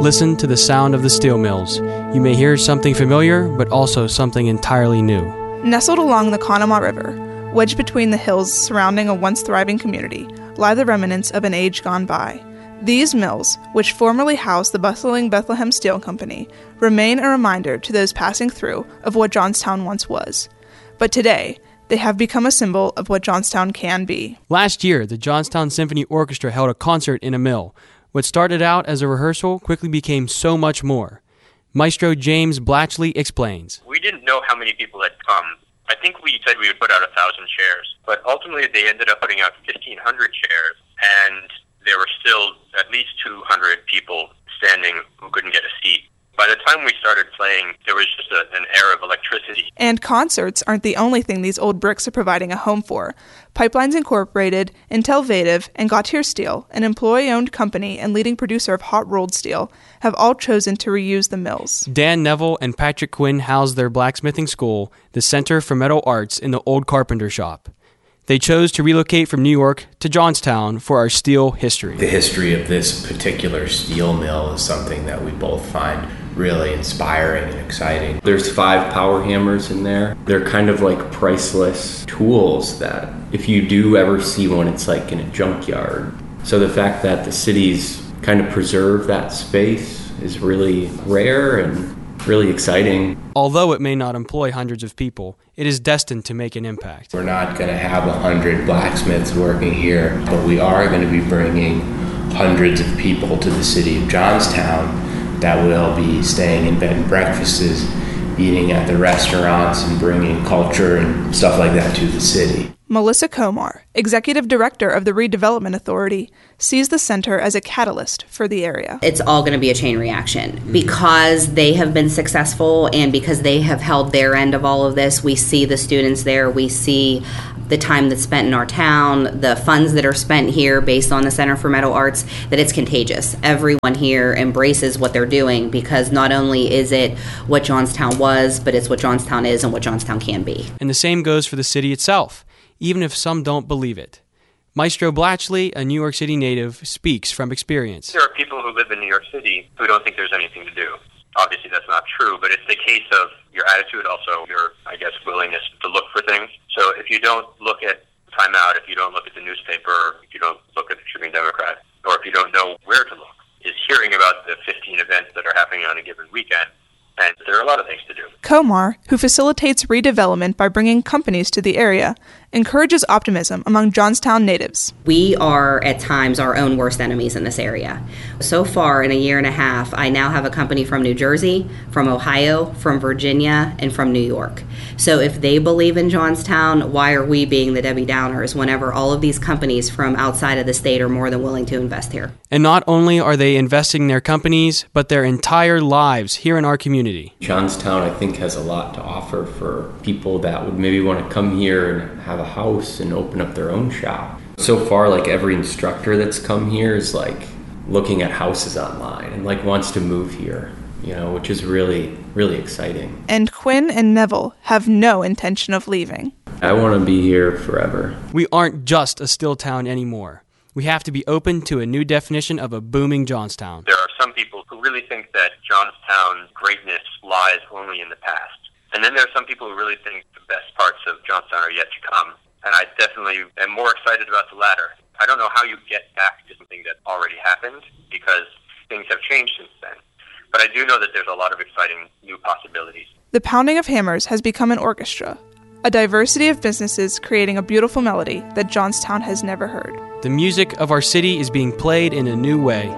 listen to the sound of the steel mills. You may hear something familiar, but also something entirely new. Nestled along the Conemaugh River, wedged between the hills surrounding a once thriving community, lie the remnants of an age gone by. These mills, which formerly housed the bustling Bethlehem Steel Company, remain a reminder to those passing through of what Johnstown once was. But today, they have become a symbol of what Johnstown can be. Last year, the Johnstown Symphony Orchestra held a concert in a mill. What started out as a rehearsal quickly became so much more. Maestro James Blatchley explains. We didn't know how many people had come. I think we said we would put out 1,000 chairs, but ultimately they ended up putting out 1,500 chairs, and there were still at least 200 people standing who couldn't get a seat. By the time we started playing, there was just an air of electricity. And concerts aren't the only thing these old bricks are providing a home for. Pipelines Incorporated, Intelvative, and Gautier Steel, an employee-owned company and leading producer of hot-rolled steel, have all chosen to reuse the mills. Dan Neville and Patrick Quinn house their blacksmithing school, the Center for Metal Arts, in the old carpenter shop. They chose to relocate from New York to Johnstown for our steel history. The history of this particular steel mill is something that we both find really inspiring and exciting. There's 5 power hammers in there. They're kind of like priceless tools that if you do ever see one, it's like in a junkyard. So the fact that the city's kind of preserved that space is really rare and really exciting. Although it may not employ hundreds of people, it is destined to make an impact. We're not going to have 100 blacksmiths working here, but we are going to be bringing hundreds of people to the city of Johnstown that will be staying in bed and breakfasts, eating at the restaurants, and bringing culture and stuff like that to the city. Melissa Komar, Executive Director of the Redevelopment Authority, sees the center as a catalyst for the area. It's all going to be a chain reaction. Because they have been successful and because they have held their end of all of this, we see the students there, we see the time that's spent in our town, the funds that are spent here based on the Center for Metal Arts, that it's contagious. Everyone here embraces what they're doing because not only is it what Johnstown was, but it's what Johnstown is and what Johnstown can be. And the same goes for the city itself, even if some don't believe it. Maestro Blatchley, a New York City native, speaks from experience. There are people who live in New York City who don't think there's anything to do. Obviously, that's not true, but it's the case of your attitude, also your, willingness to look for things. So if you don't look at Time Out, if you don't look at the newspaper, if you don't look at the Tribune Democrat, or if you don't know where to look, is hearing about the 15 events that are happening on a given weekend. And there are a lot of things to do. Komar, who facilitates redevelopment by bringing companies to the area, encourages optimism among Johnstown natives. We are, at times, our own worst enemies in this area. So far, in a year and a half, I now have a company from New Jersey, from Ohio, from Virginia, and from New York. So if they believe in Johnstown, why are we being the Debbie Downers whenever all of these companies from outside of the state are more than willing to invest here? And not only are they investing their companies, but their entire lives here in our community. Johnstown, I think, has a lot to offer for people that would maybe want to come here and have a house and open up their own shop. So far, every instructor that's come here is looking at houses online and wants to move here, which is really, really exciting. And Quinn and Neville have no intention of leaving. I want to be here forever. We aren't just a steel town anymore. We have to be open to a new definition of a booming Johnstown. There are some people who really think that Johnstown's greatness lies only in the past. And then there are some people who really think the best parts of Johnstown are yet to come. And I definitely am more excited about the latter. I don't know how you get back to something that already happened because things have changed since then. But I do know that there's a lot of exciting new possibilities. The Pounding of Hammers has become an orchestra, a diversity of businesses creating a beautiful melody that Johnstown has never heard. The music of our city is being played in a new way.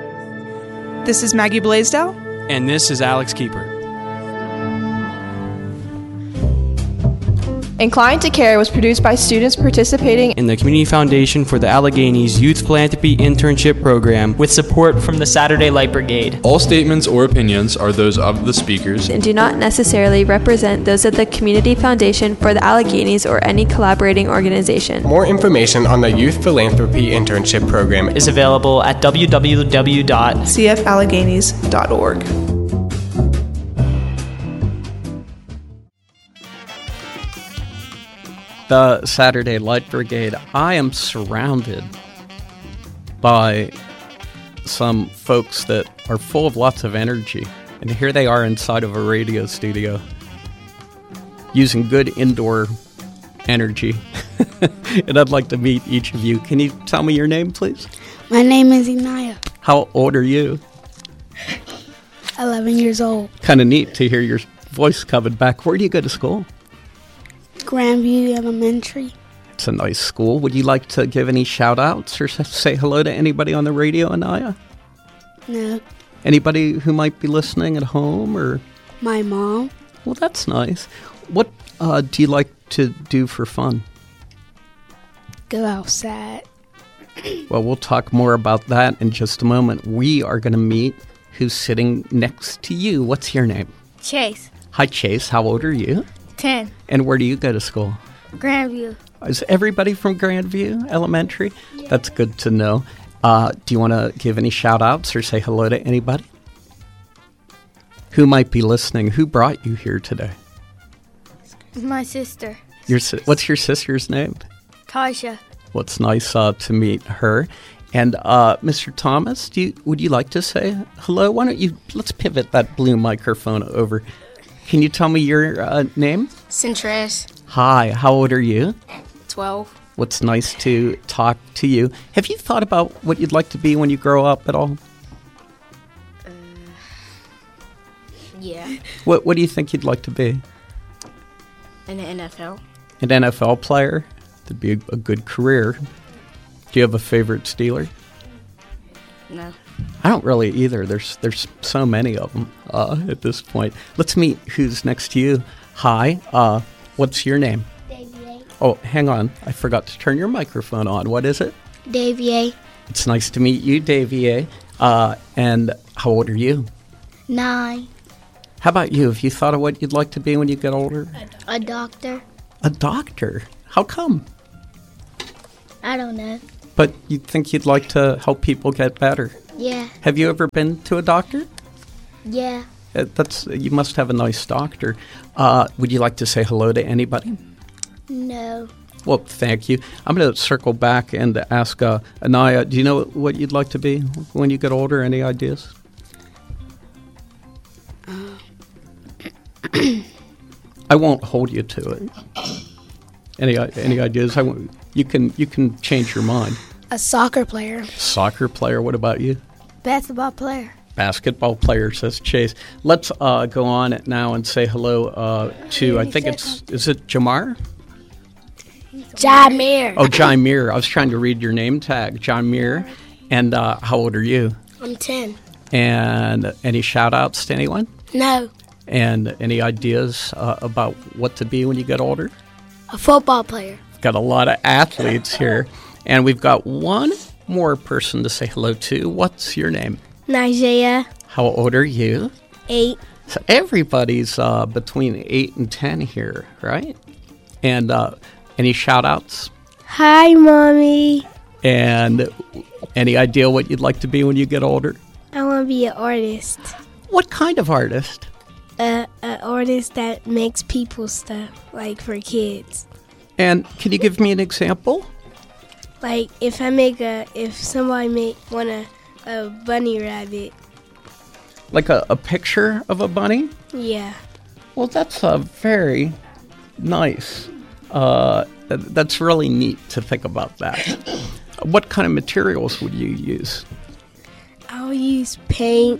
This is Maggie Blaisdell. And this is Alex Keeper. Inclined to Care was produced by students participating in the Community Foundation for the Alleghenies Youth Philanthropy Internship Program with support from the Saturday Light Brigade. All statements or opinions are those of the speakers and do not necessarily represent those of the Community Foundation for the Alleghenies or any collaborating organization. More information on the Youth Philanthropy Internship Program is available at www.cfalleghenies.org. The Saturday Light Brigade, I am surrounded by some folks that are full of lots of energy. And here they are inside of a radio studio using good indoor energy. And I'd like to meet each of you. Can you tell me your name, please? My name is Inaya. How old are you? 11 years old. Kind of neat to hear your voice coming back. Where do you go to school? Grandview Elementary. It's a nice school. Would you like to give any shout-outs or say hello to anybody on the radio, Anaya? No. Anybody who might be listening at home or? My mom. Well, that's nice. What do you like to do for fun? Go outside. Well, we'll talk more about that in just a moment. We are going to meet who's sitting next to you. What's your name? Chase. Hi, Chase. How old are you? 10. And where do you go to school? Grandview. Is everybody from Grandview Elementary? Yeah. That's good to know. Do you want to give any shout-outs or say hello to anybody? Who might be listening? Who brought you here today? My sister. What's your sister's name? Tasha. Well, it's nice to meet her. And Mr. Thomas, would you like to say hello? Why don't you, let's pivot that blue microphone over. Can you tell me your name? Centres. Hi, how old are you? 12. What's nice to talk to you. Have you thought about what you'd like to be when you grow up at all? Yeah. What do you think you'd like to be? In the NFL. An NFL player? That'd be a good career. Do you have a favorite Steeler? No. I don't really either. There's so many of them at this point. Let's meet who's next to you. Hi, what's your name? Davie. Oh, hang on. I forgot to turn your microphone on. What is it? Davie. It's nice to meet you, Davie. And how old are you? 9. How about you? Have you thought of what you'd like to be when you get older? A doctor. A doctor? How come? I don't know. But you think you'd like to help people get better? Yeah. Have you ever been to a doctor? Yeah. You must have a nice doctor. Would you like to say hello to anybody? No. Well, thank you. I'm going to circle back and ask Anaya, do you know what you'd like to be when you get older? Any ideas? I won't hold you to it. Any ideas? You can change your mind. A soccer player. Soccer player. What about you? Basketball player. Basketball player, says Chase. Let's go on now and say hello to, I think is it Jamar? Jameer. Oh, Jameer. I was trying to read your name tag. Jameer. And how old are you? I'm 10. And any shout-outs to anyone? No. And any ideas about what to be when you get older? A football player. Got a lot of athletes here. And we've got one more person to say hello to. What's your name? Nigeria. How old are you? 8. So everybody's between 8 and 10 here, right? And any shout-outs? Hi, Mommy. And any idea what you'd like to be when you get older? I want to be an artist. What kind of artist? An artist that makes people stuff, like for kids. And can you give me an example? Like if somebody want a bunny rabbit. Like a picture of a bunny? Yeah. Well, that's very nice. That's really neat to think about that. What kind of materials would you use? I'll use paint.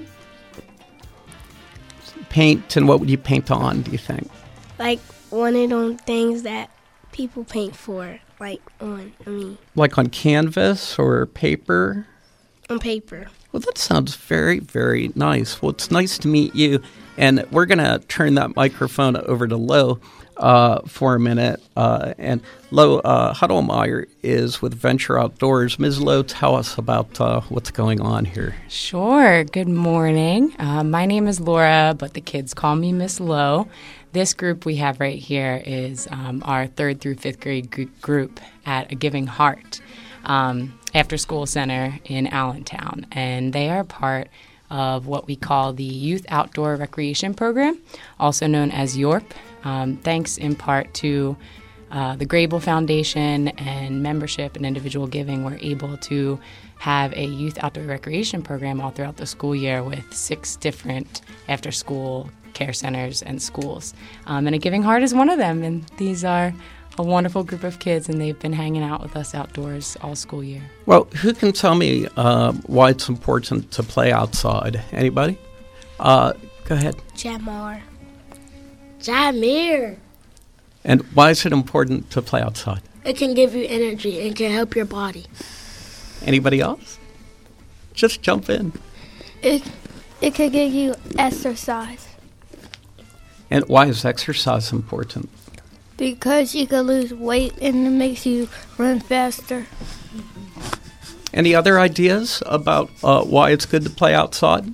Paint, and what would you paint on, do you think? Like one of those things that people paint for, like Like on canvas or paper? On paper. Well, that sounds very, very nice. Well, it's nice to meet you. And we're going to turn that microphone over to Lo for a minute. And Lo Huddlemeyer is with Venture Outdoors. Ms. Lo, tell us about what's going on here. Sure. Good morning. My name is Laura, but the kids call me Miss Lo. This group we have right here is our 3rd through 5th grade group at A Giving Heart after school center in Allentown. And they are part of what we call the Youth Outdoor Recreation Program, also known as YORP. Thanks in part to the Grable Foundation and membership and individual giving, we're able to have a youth outdoor recreation program all throughout the school year with 6 different after-school care centers and schools. And A Giving Heart is one of them, and these are a wonderful group of kids, and they've been hanging out with us outdoors all school year. Well, who can tell me why it's important to play outside? Anybody? Go ahead. Jamar. Jamir. And why is it important to play outside? It can give you energy and can help your body. Anybody else? Just jump in. It can give you exercise. And why is exercise important? Because you can lose weight and it makes you run faster. Any other ideas about why it's good to play outside?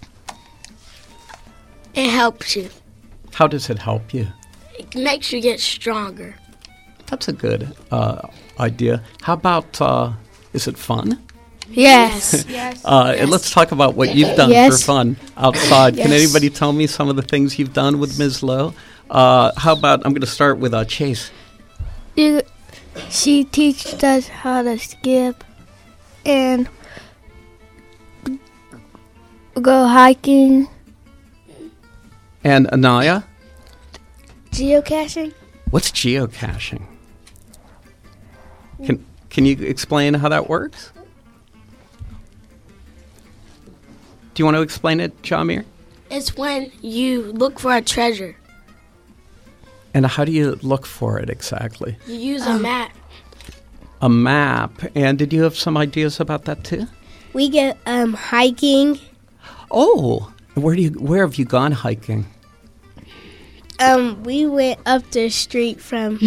It helps you. How does it help you? It makes you get stronger. That's a good idea. How about, is it fun? Yes. Yes. And let's talk about what you've done for fun outside. Can anybody tell me some of the things you've done with Ms. Lowe? How about, I'm going to start with Chase. She teaches us how to skip and go hiking. And Anaya? Geocaching. What's geocaching? Can you explain how that works? Do you want to explain it, Jamir? It's when you look for a treasure. And how do you look for it exactly? You use a map. A map. And did you have some ideas about that too? We get hiking. Oh, where have you gone hiking? We went up the street from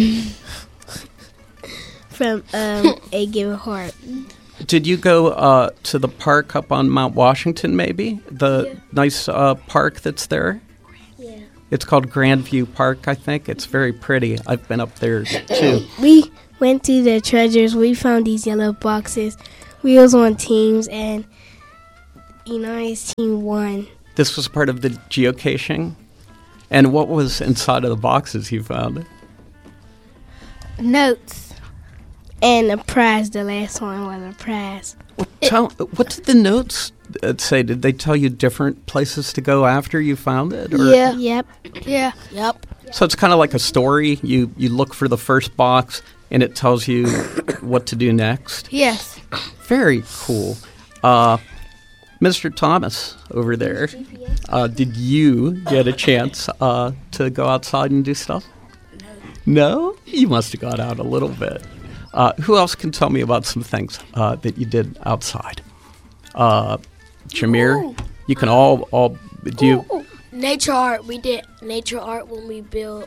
A Giving Heart. Did you go to the park up on Mount Washington, maybe? The nice park that's there? Yeah. It's called Grandview Park, I think. It's very pretty. I've been up there, too. We went to the treasures. We found these yellow boxes. We was on teams, and United's team won. This was part of the geocaching? And what was inside of the boxes you found? Notes. And a prize, the last one was a prize. What did the notes say? Did they tell you different places to go after you found it? Or? Yeah. Yep. Yeah. Yep. So it's kind of like a story. You look for the first box, and it tells you what to do next? Yes. Very cool. Mr. Thomas over there, did you get a chance to go outside and do stuff? No? You must have got out a little bit. Who else can tell me about some things that you did outside? Jamir, you can all do you? Nature art. We did nature art when we built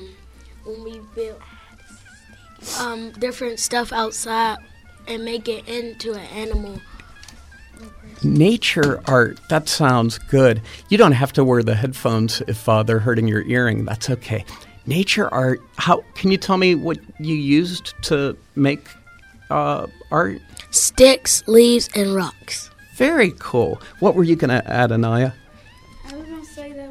different stuff outside and make it into an animal. Nature art. That sounds good. You don't have to wear the headphones if they're hurting your hearing. That's okay. Nature art. How can you tell me what you used to make art? Sticks, leaves, and rocks. Very cool. What were you going to add, Anaya? I was going to say that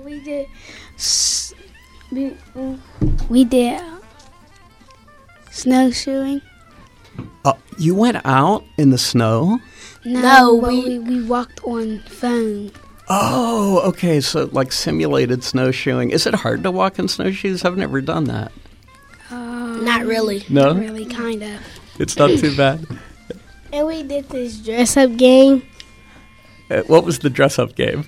we did snowshoeing. You went out in the snow? No, we walked on foam. Oh, okay. So like simulated snowshoeing. Is it hard to walk in snowshoes? I've never done that. Not really. No? Not really, kind of. It's not too bad. And we did this dress-up game. What was the dress-up game?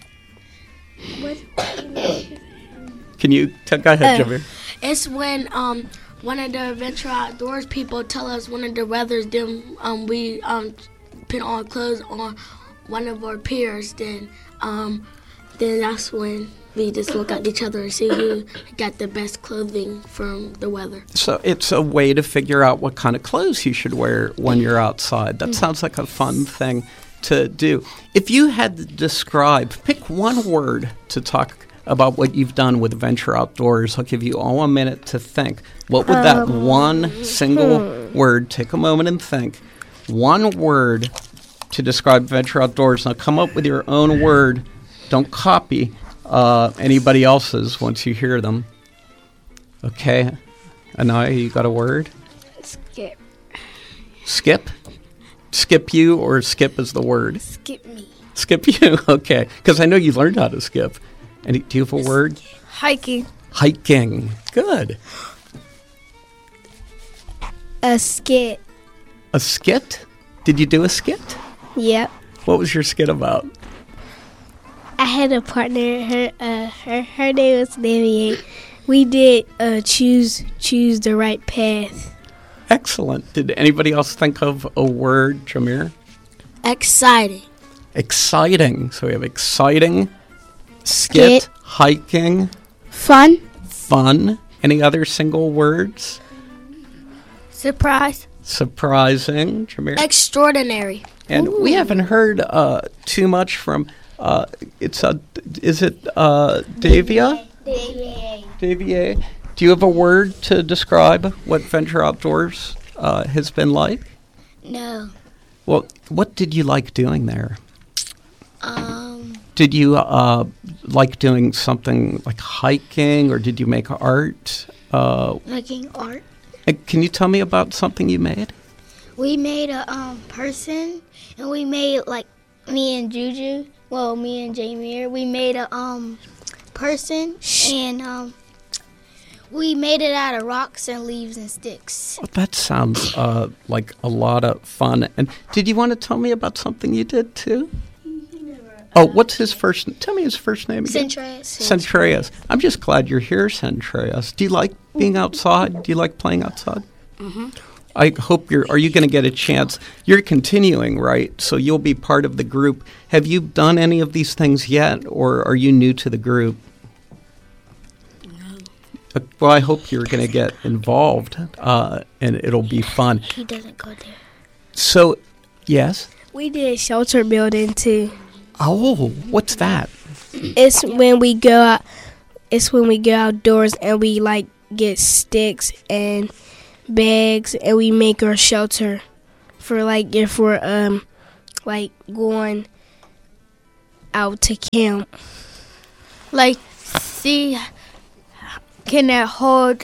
Can you go ahead, Jimmy? It's when one of the Adventure Outdoors people tell us one of the weathers, then we put on clothes on one of our peers, then that's when we just look at each other and see who got the best clothing from the weather. So it's a way to figure out what kind of clothes you should wear when you're outside. That sounds like a fun thing to do. If you had to describe, pick one word to talk about what you've done with Venture Outdoors. I'll give you all a minute to think. What would that one single word, take a moment and think, one word to describe Venture Outdoors. Now come up with your own word. Don't copy anybody else's once you hear them. Okay. Anaya, you got a word? Skip. Skip? skip you or skip is the word? Skip me. Skip you, okay. Because I know you learned how to skip. Do you have a word? Hiking. Hiking. Good. A skit. A skit? Did you do a skit? Yep. What was your skit about? I had a partner. Her name was Navigate. We did choose the right path. Excellent. Did anybody else think of a word, Jameer? Exciting. Exciting. So we have exciting, skit, hiking, fun. Any other single words? Surprise. Surprising, Jameer. Extraordinary. And we haven't heard too much from. Is it Davia? Davia. Do you have a word to describe what Venture Outdoors has been like? No. Well, what did you like doing there? Did you like doing something like hiking, or did you make art? Making art. Can you tell me about something you made? We made a person, and we made, like, me and Juju, me and Jameer, we made a person, and we made it out of rocks and leaves and sticks. Well, that sounds like a lot of fun. And did you want to tell me about something you did too? What's his first? Tell me his first name again. Centreas. I'm just glad you're here, Centreas. Do you like being outside? Do you like playing outside? Mm-hmm. I hope are you going to get a chance? You're continuing, right? So you'll be part of the group. Have you done any of these things yet, or are you new to the group? No. Well, I hope you're going to get involved, and it'll be fun. He doesn't go there. So, yes? We did shelter building, too. Oh, what's that? It's when we go out. It's when we go outdoors and we get sticks and bags and we make our shelter for if we're going out to camp. Can it hold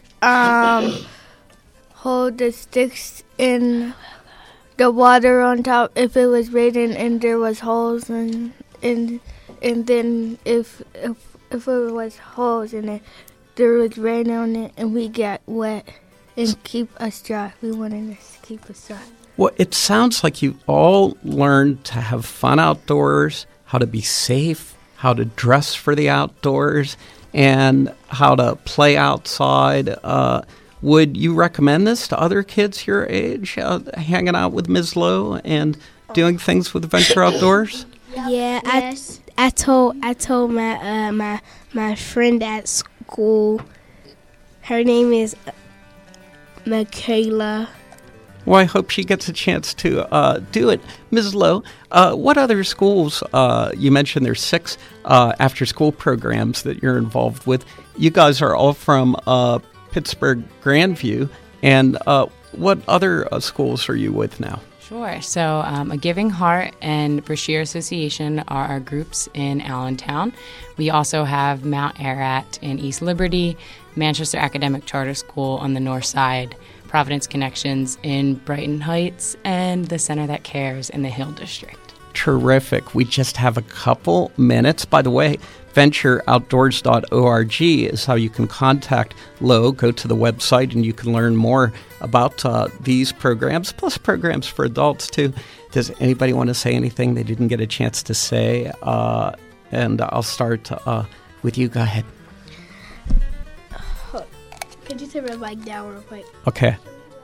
the sticks in the water on top if it was raining and there was holes and then if it was holes in it, there was rain on it and we got wet and keep us dry. We wanted to keep us dry. Well, it sounds like you all learned to have fun outdoors, how to be safe, how to dress for the outdoors, and how to play outside. Would you recommend this to other kids your age, hanging out with Ms. Lowe and doing things with Venture Outdoors? Yeah, yes. I told my friend at school. Her name is Michaela. Well, I hope she gets a chance to do it. Ms. Lowe, what other schools, you mentioned there's 6 after-school programs that you're involved with. You guys are all from Pittsburgh Grandview, and what other schools are you with now? Sure. So A Giving Heart and Brashear Association are our groups in Allentown. We also have Mount Ararat in East Liberty, Manchester Academic Charter School on the north side, Providence Connections in Brighton Heights, and the Center That Cares in the Hill District. Terrific. We just have a couple minutes. By the way, ventureoutdoors.org is how you can contact Lowe. Go to the website and you can learn more about these programs, plus programs for adults too. Does anybody want to say anything they didn't get a chance to say? And I'll start with you. Go ahead. Could you turn my mic down real quick? Okay.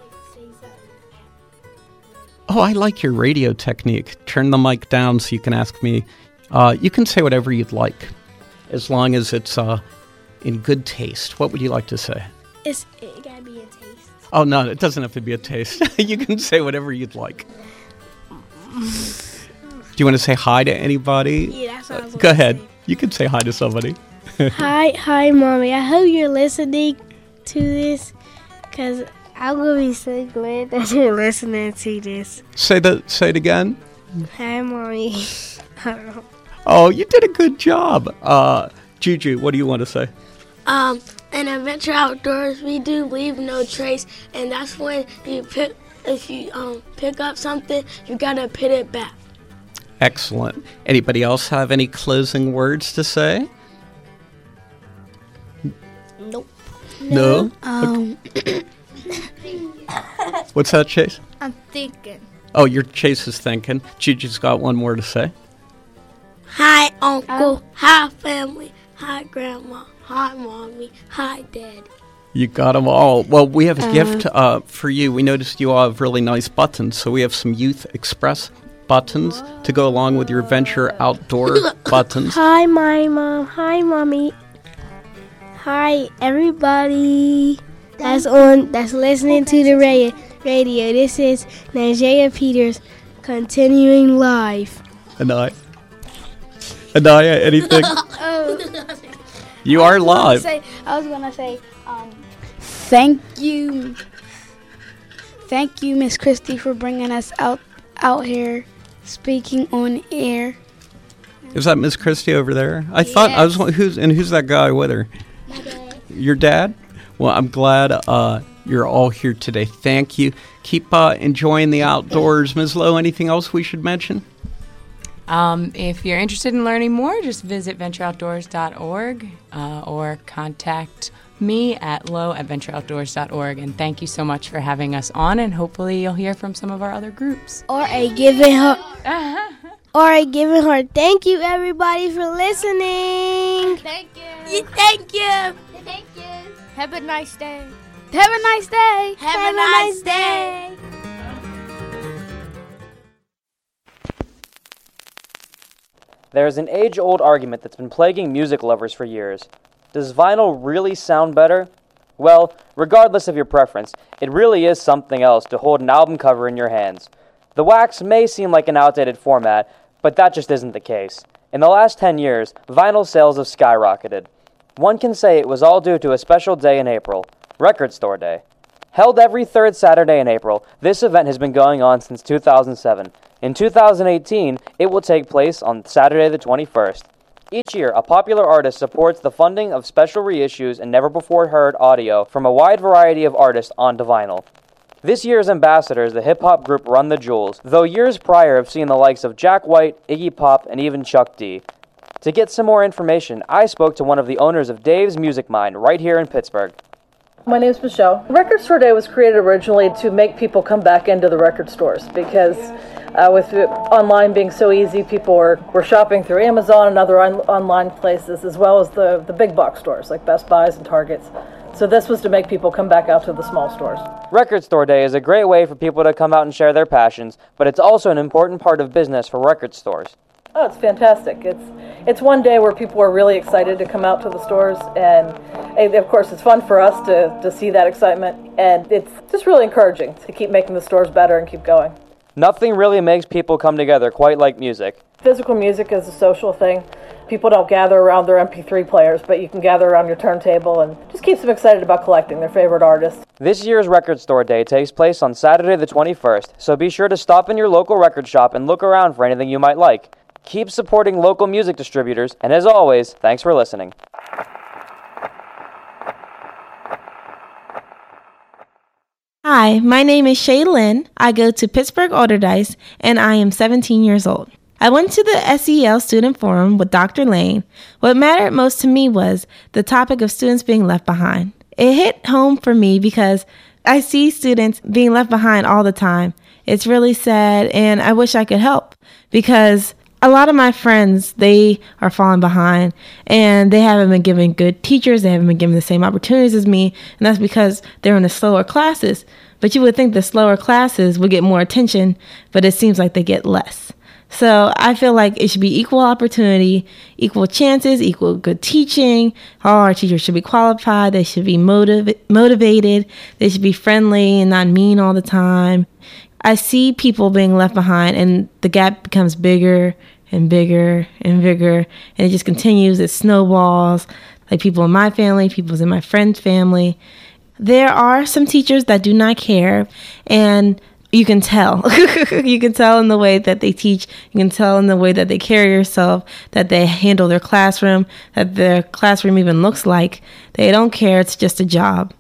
Oh, I like your radio technique. Turn the mic down so you can ask me. You can say whatever you'd like, as long as it's in good taste. What would you like to say? It gotta be a taste. Oh, no, it doesn't have to be a taste. You can say whatever you'd like. Do you want to say hi to anybody? Yeah, that's what I was Go ahead. You can say hi to somebody. Hi, Mommy. I hope you're listening to this, because I'm going to be so glad that you're listening to this. Say it again. Hi, Mommy. Oh, you did a good job. Juju, what do you want to say? In Adventure Outdoors, we do leave no trace, and that's when you if you pick up something, you gotta put it back. Excellent. Anybody else have any closing words to say? Nope. No? Okay. What's that, Chase? I'm thinking. Oh, your Chase is thinking. Gigi's got one more to say. Hi, Uncle. Hi, family. Hi, Grandma. Hi, Mommy. Hi, Dad. You got them all. Well, we have a gift for you. We noticed you all have really nice buttons, so we have some Youth Express buttons to go along with your Venture Outdoor buttons. Hi, my mom. Hi, Mommy. Hi, everybody that's listening to the radio. This is Najee Peters, continuing live. Anaya, anything? You are live. I was gonna say, thank you, Miss Christie, for bringing us out here, speaking on air. Is that Miss Christie over there? I thought I was. Who's that guy with her? My dad. Your dad? Well, I'm glad you're all here today. Thank you. Keep enjoying the outdoors. Ms. Lowe, anything else we should mention? If you're interested in learning more, just visit ventureoutdoors.org or contact me at low@ventureoutdoors.org. And thank you so much for having us on, and hopefully you'll hear from some of our other groups. Or a Giving Heart. Thank you, everybody, for listening. Thank you. Thank you. Thank you. Have a nice day. Have a nice day. Have a nice day. There's an age-old argument that's been plaguing music lovers for years. Does vinyl really sound better? Well, regardless of your preference, it really is something else to hold an album cover in your hands. The wax may seem like an outdated format, but that just isn't the case. In the last 10 years, vinyl sales have skyrocketed. One can say it was all due to a special day in April, Record Store Day. Held every third Saturday in April, this event has been going on since 2007. In 2018, it will take place on Saturday the 21st. Each year, a popular artist supports the funding of special reissues and never-before-heard audio from a wide variety of artists onto vinyl. This year's ambassador is the hip-hop group Run the Jewels, though years prior have seen the likes of Jack White, Iggy Pop, and even Chuck D. To get some more information, I spoke to one of the owners of Dave's Music Mind right here in Pittsburgh. My name is Michelle. Record Store Day was created originally to make people come back into the record stores because with online being so easy, people were shopping through Amazon and other online places, as well as the big box stores like Best Buys and Targets. So this was to make people come back out to the small stores. Record Store Day is a great way for people to come out and share their passions, but it's also an important part of business for record stores. Oh, it's fantastic. It's one day where people are really excited to come out to the stores, and of course it's fun for us to see that excitement, and it's just really encouraging to keep making the stores better and keep going. Nothing really makes people come together quite like music. Physical music is a social thing. People don't gather around their MP3 players, but you can gather around your turntable and just keeps them excited about collecting their favorite artists. This year's Record Store Day takes place on Saturday the 21st, so be sure to stop in your local record shop and look around for anything you might like. Keep supporting local music distributors, and as always, thanks for listening. Hi, my name is Shaylin. I go to Pittsburgh Alderdice, and I am 17 years old. I went to the SEL Student Forum with Dr. Lane. What mattered most to me was the topic of students being left behind. It hit home for me because I see students being left behind all the time. It's really sad, and I wish I could help because a lot of my friends, they are falling behind, and they haven't been given good teachers. They haven't been given the same opportunities as me, and that's because they're in the slower classes. But you would think the slower classes would get more attention, but it seems like they get less. So I feel like it should be equal opportunity, equal chances, equal good teaching. All our teachers should be qualified. They should be motivated. They should be friendly and not mean all the time. I see people being left behind, and the gap becomes bigger and bigger and bigger, and it just continues. It snowballs, like people in my family, people in my friend's family. There are some teachers that do not care, and you can tell. You can tell in the way that they teach. You can tell in the way that they carry themselves, that they handle their classroom, that their classroom even looks like. They don't care. It's just a job.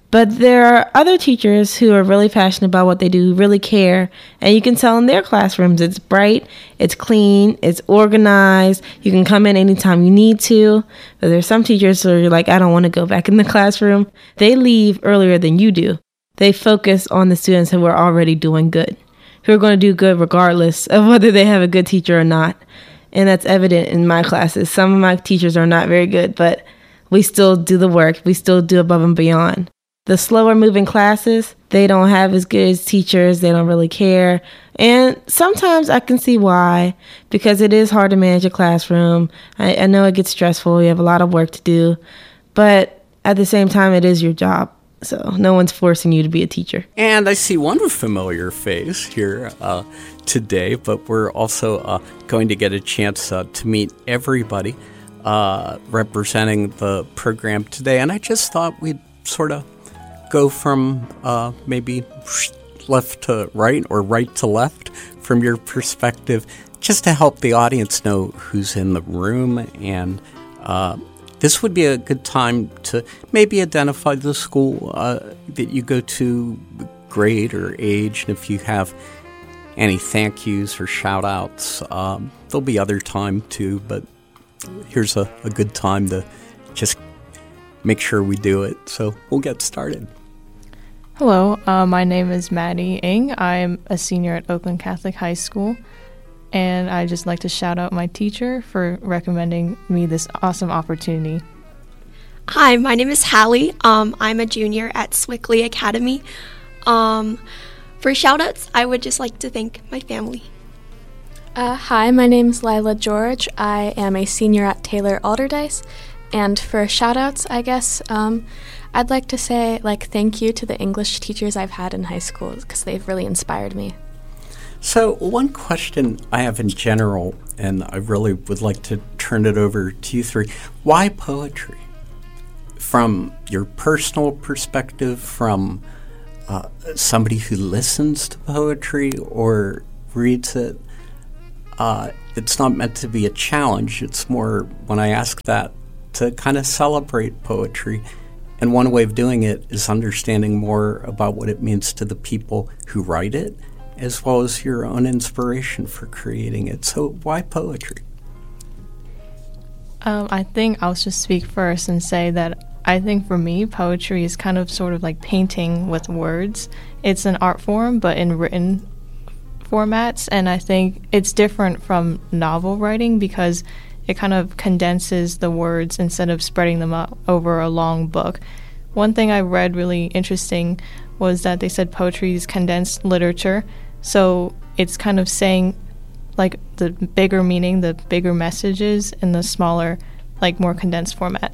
But there are other teachers who are really passionate about what they do, really care, and you can tell in their classrooms it's bright, it's clean, it's organized, you can come in anytime you need to. But there's some teachers who are like, I don't want to go back in the classroom. They leave earlier than you do. They focus on the students who are already doing good, who are going to do good regardless of whether they have a good teacher or not. And that's evident in my classes. Some of my teachers are not very good, but we still do the work. We still do above and beyond. The slower moving classes, they don't have as good as teachers. They don't really care. And sometimes I can see why, because it is hard to manage a classroom. I know it gets stressful. You have a lot of work to do. But at the same time, it is your job. So no one's forcing you to be a teacher. And I see one familiar face here today, but we're also going to get a chance to meet everybody representing the program today. And I just thought we'd sort of go from maybe left to right or right to left from your perspective, just to help the audience know who's in the room. And this would be a good time to maybe identify the school that you go to, grade or age, and if you have any thank yous or shout outs. There'll be other time too, but here's a good time to just make sure we do it. So we'll get started. Hello, my name is Maddie Ng. I'm a senior at Oakland Catholic High School, and I'd just like to shout out my teacher for recommending me this awesome opportunity. Hi, my name is Hallie. I'm a junior at Swickley Academy. For shout-outs, I would just like to thank my family. Hi, my name is Lila George. I am a senior at Taylor Alderdice. And for shout-outs, I guess, I'd like to say, thank you to the English teachers I've had in high school, because they've really inspired me. So one question I have in general, and I really would like to turn it over to you three. Why poetry? From your personal perspective, from somebody who listens to poetry or reads it, it's not meant to be a challenge. It's more, when I ask that, to kind of celebrate poetry. And one way of doing it is understanding more about what it means to the people who write it, as well as your own inspiration for creating it. So why poetry? I think I'll just speak first and say that I think for me, poetry is kind of sort of like painting with words. It's an art form, but in written formats. And I think it's different from novel writing because it kind of condenses the words instead of spreading them out over a long book. One thing I read really interesting was that they said poetry is condensed literature. So it's kind of saying like the bigger meaning, the bigger messages in the smaller, like more condensed format.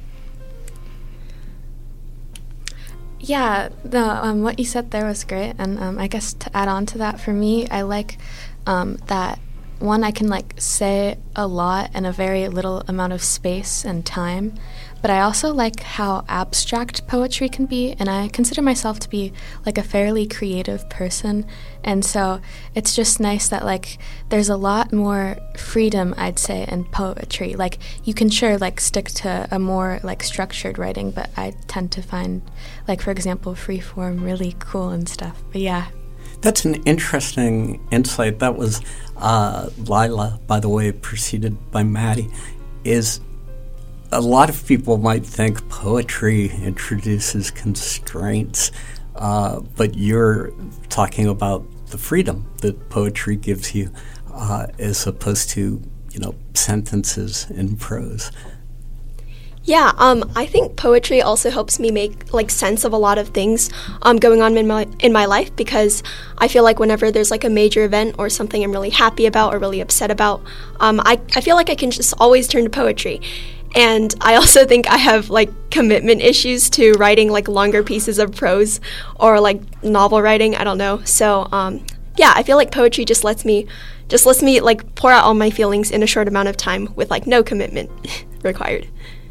Yeah, what you said there was great. And I guess to add on to that, for me, I like that one, I can say a lot in a very little amount of space and time, but I also like how abstract poetry can be, and I consider myself to be a fairly creative person, and so it's just nice that there's a lot more freedom, I'd say, in poetry. You can sure stick to a more structured writing, but I tend to find for example free form really cool and stuff. But yeah. That's an interesting insight. That was Lila, by the way, preceded by Maddie. Is a lot of people might think poetry introduces constraints, but you're talking about the freedom that poetry gives you, as opposed to sentences in prose. Yeah, I think poetry also helps me make sense of a lot of things going on in my life, because I feel like whenever there's a major event or something I'm really happy about or really upset about, I feel like I can just always turn to poetry. And I also think I have commitment issues to writing longer pieces of prose or novel writing. I don't know. So yeah, I feel like poetry just lets me pour out all my feelings in a short amount of time with no commitment required.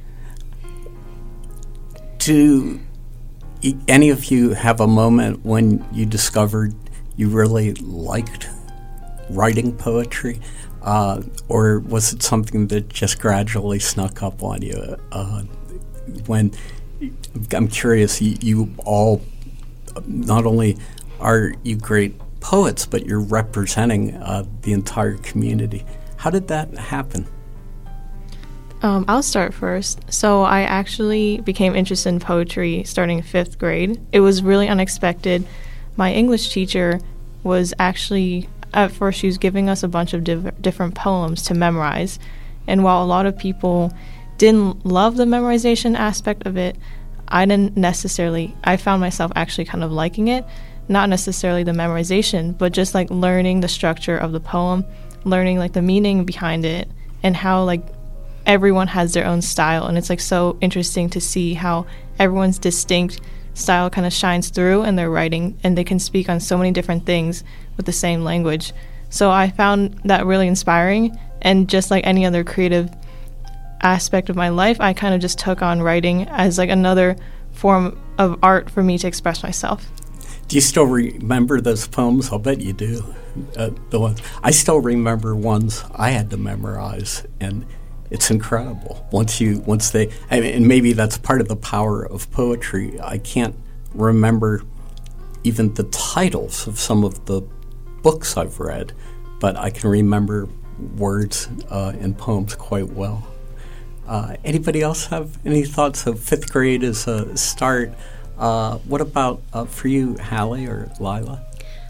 Do any of you have a moment when you discovered you really liked writing poetry? Or was it something that just gradually snuck up on you when I'm curious, you all, not only are you great poets, but you're representing the entire community. How did that happen? I'll start first. So I actually became interested in poetry starting 5th grade. It was really unexpected. My English teacher was actually, at first she was giving us a bunch of different poems to memorize. And while a lot of people didn't love the memorization aspect of it, I found myself actually kind of liking it. Not necessarily the memorization, but just like learning the structure of the poem, learning like the meaning behind it, and how like everyone has their own style. And it's like so interesting to see how everyone's distinct style kind of shines through in their writing, and they can speak on so many different things with the same language. So I found that really inspiring, and just like any other creative aspect of my life, I kind of just took on writing as like another form of art for me to express myself. Do you still remember those poems? I'll bet you do. The ones I still remember ones I had to memorize, and it's incredible. And maybe that's part of the power of poetry. I can't remember even the titles of some of the books I've read, but I can remember words and poems quite well. Anybody else have any thoughts of 5th grade as a start? What about for you, Hallie or Lila?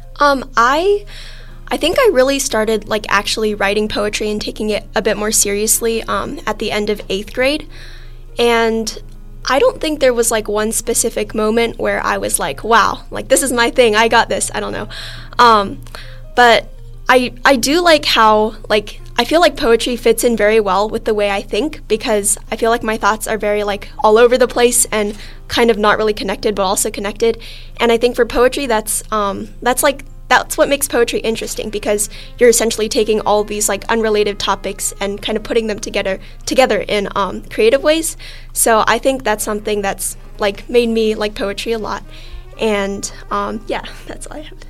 I think I really started like actually writing poetry and taking it a bit more seriously at the end of 8th grade. And I don't think there was like one specific moment where I was like, wow, like this is my thing, I got this, I don't know. But I do like how like I feel like poetry fits in very well with the way I think, because I feel like my thoughts are very like all over the place and kind of not really connected but also connected. And I think for poetry that's what makes poetry interesting, because you're essentially taking all these like unrelated topics and kind of putting them together in creative ways. So I think that's something that's like made me like poetry a lot. And yeah, that's all I have.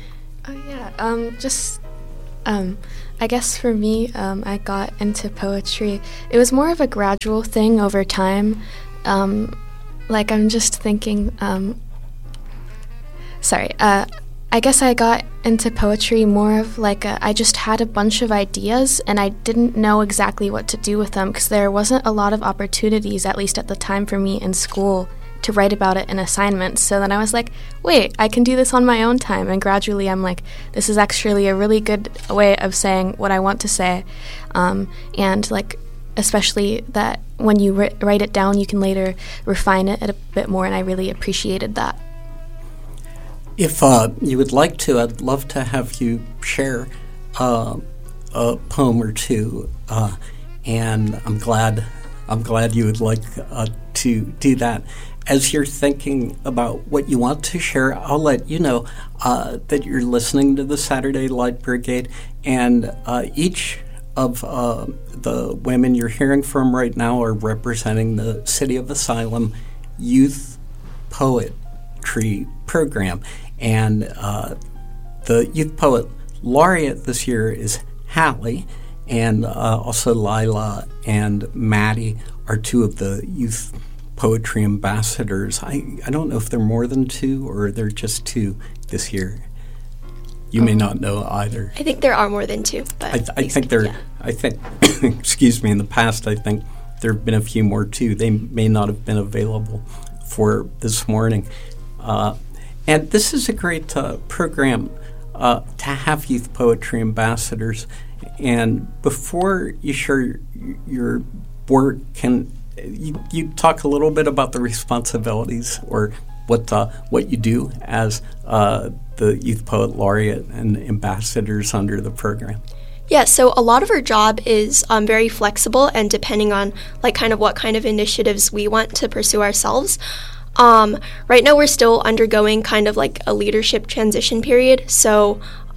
I guess for me, I got into poetry. It was more of a gradual thing over time. I'm just thinking, I guess I got into poetry more of like I just had a bunch of ideas and I didn't know exactly what to do with them, because there wasn't a lot of opportunities, at least at the time for me in school, to write about it in assignments. So then I was like, wait, I can do this on my own time. And gradually I'm like, this is actually a really good way of saying what I want to say. And like, especially that when you write it down, you can later refine it a bit more. And I really appreciated that. If you would like to, I'd love to have you share a poem or two. And I'm glad you would like to do that. As you're thinking about what you want to share, I'll let you know that you're listening to the Saturday Light Brigade, and each of the women you're hearing from right now are representing the City of Asylum Youth Poetry Program. And the Youth Poet Laureate this year is Hallie, and also Lila and Maddie are two of the Youth Poetry Ambassadors. I don't know if they're more than two or they're just two this year. You may not know either. I think there are more than two. But I think excuse me, in the past I think there have been a few more too. They may not have been available for this morning. And this is a great program to have Youth Poetry Ambassadors. And before you share your work, can you talk a little bit about the responsibilities or what you do as the Youth Poet Laureate and ambassadors under the program? Yeah, so a lot of our job is very flexible, and depending on like kind of what kind of initiatives we want to pursue ourselves. Right now we're still undergoing kind of like a leadership transition period, so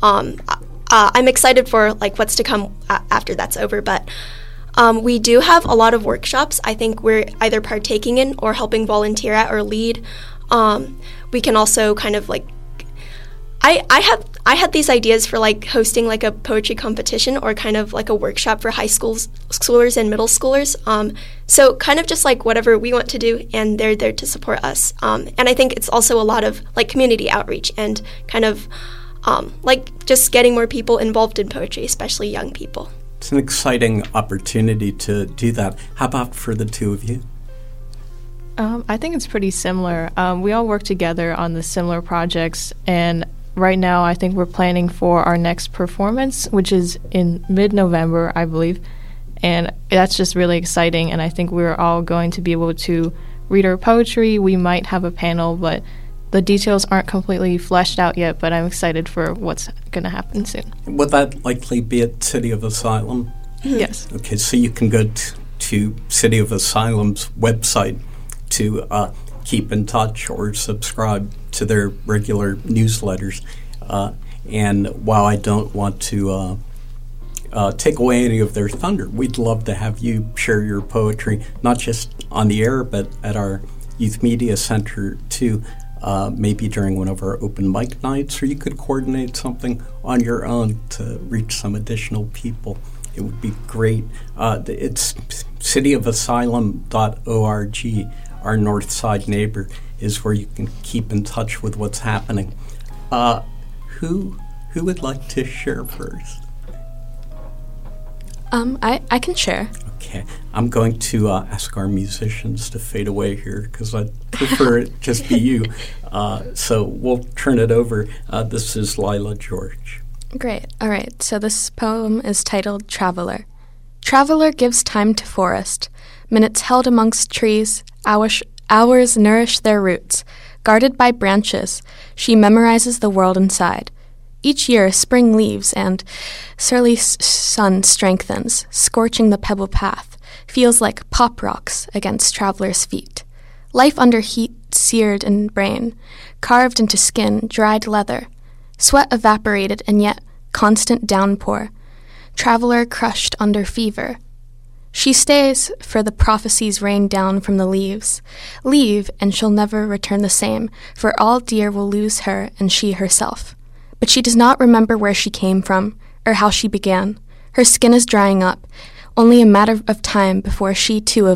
I'm excited for like what's to come after that's over, but we do have a lot of workshops I think we're either partaking in or helping volunteer at or lead. We can also kind of like, I had these ideas for like hosting like a poetry competition or kind of like a workshop for high schoolers and middle schoolers. So kind of just like whatever we want to do, and they're there to support us. And I think it's also a lot of like community outreach and kind of like just getting more people involved in poetry, especially young people. It's an exciting opportunity to do that. How about for the two of you? I think it's pretty similar. We all work together on the similar projects, and right now I think we're planning for our next performance, which is in mid-November, I believe, and that's just really exciting, and I think we're all going to be able to read our poetry. We might have a panel, but the details aren't completely fleshed out yet, but I'm excited for what's going to happen soon. Would that likely be at City of Asylum? Yes. Okay, so you can go to City of Asylum's website to keep in touch or subscribe to their regular newsletters. And while I don't want to take away any of their thunder, we'd love to have you share your poetry, not just on the air, but at our Youth Media Center too, maybe during one of our open mic nights, or you could coordinate something on your own to reach some additional people. It would be great. It's cityofasylum.org. Our north side neighbor is where you can keep in touch with what's happening. Who would like to share first? I can share. Okay. I'm going to ask our musicians to fade away here because I'd prefer it just be you. So we'll turn it over. This is Lila George. Great. All right. So this poem is titled Traveler. Traveler gives time to forest. Minutes held amongst trees, hours nourish their roots. Guarded by branches, she memorizes the world inside. Each year, spring leaves and surly sun strengthens, scorching the pebble path. Feels like pop rocks against traveler's feet. Life under heat seared in brain, carved into skin, dried leather. Sweat evaporated and yet constant downpour. Traveler crushed under fever. She stays for the prophecies rain down from the leaves. Leave, and she'll never return the same, for all dear will lose her and she herself. But she does not remember where she came from, or how she began. Her skin is drying up, only a matter of time before she too